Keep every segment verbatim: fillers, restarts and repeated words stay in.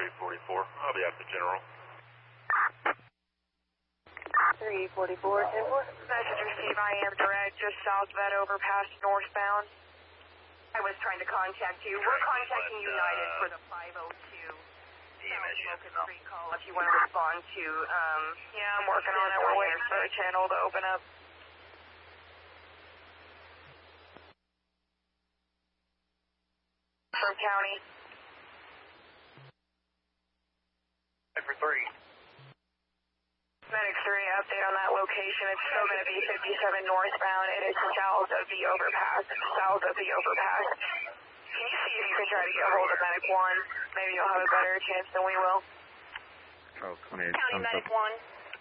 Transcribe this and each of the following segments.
three forty-four. I'll be at the general. three forty-four, Message received, I am direct, just south of that overpass, northbound. I was trying to contact you. We're contacting United for the five oh two South Locust Street call if you want to respond to, um... Yeah, I'm working on it. We're waiting for the channel to open up. From county. For three. Medic three, update on that location. It's still going to be fifty-seven northbound. It is south of the overpass. It's south of the overpass. Can you see if you can try to get a hold of Medic one? Maybe you'll have a better chance than we will. Oh, twenty-eight. County Medic one.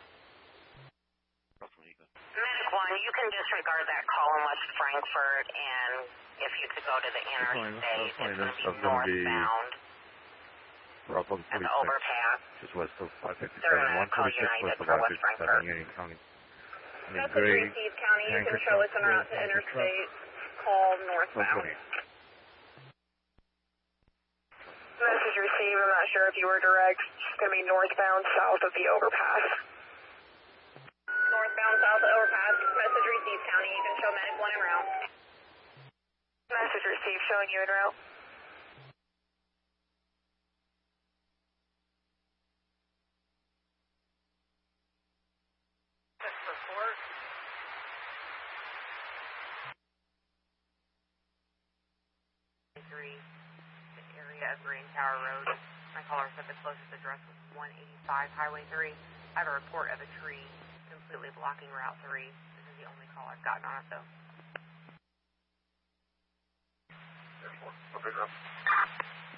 Medic one, you can disregard that call in West Frankfurt, and if you could go to the interstate, it's going to be northbound. Rockland at the forty-six, overpass. just west of five fifty-seven, They're going to one call forty-six United west of for five West fifty-seven, Frankfurt. Union County. I mean, Message gray received, County. You tanker can show us en truck, route to tanker interstate. truck. Call one northbound. twenty. Message received. I'm not sure if you were direct. It's going to be northbound, south of the overpass. Northbound, south of the overpass. Message received, County. You can show Medic one en route. Message received, showing you en route. The area of Green Tower Road. My caller said the closest address was one eighty-five Highway three. I have a report of a tree completely blocking Route three. This is the only call I've gotten on it, though. I'll pick up.